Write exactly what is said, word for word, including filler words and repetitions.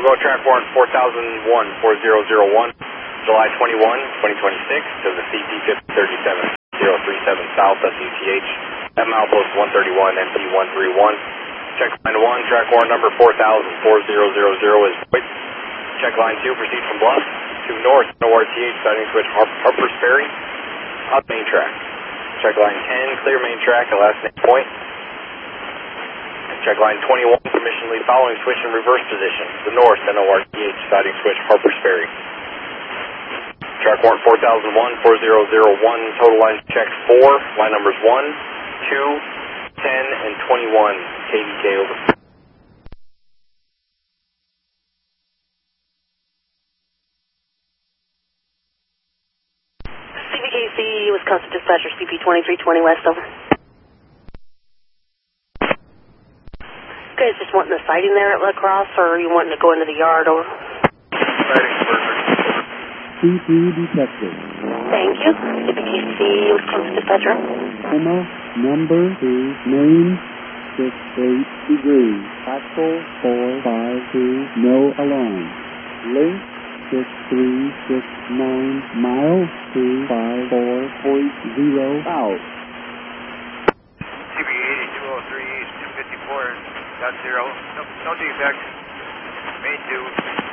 we'll go track warrant four thousand one, four thousand one, July twenty-first, twenty twenty-six to the C P fifty thirty-seven, zero three seven South S U T H at milepost one thirty-one and P one thirty-one. Check line one, track warrant number four thousand, four thousand is void. Check line two, proceed from Bluff to north, no R T H, sighting switch Har Harper's Ferry, hot main track. Check line ten, clear main track at last name point. Check line twenty-one, permission lead following switch in reverse position, the north, N O R T H, sighting switch Harper's Ferry. Track warrant four thousand one, four thousand one, total line check four, line numbers one, two, ten, and twenty-one, K D K over. C B K C, Wisconsin Dispatcher, C P twenty-three twenty West, over. You guys just wanting the sighting there at La Crosse, or are you wanting to go into the yard, over? Sighting, perfect. C P detected. Thank you. C B K C, Wisconsin Dispatcher. Coma, number two, main, six eight degrees. Axle, four five two, no alarm. Link, six three six nine, miles, two five four point zero, out. C B eighty, two oh three, two fifty-four, dot zero, no, no defect, main two.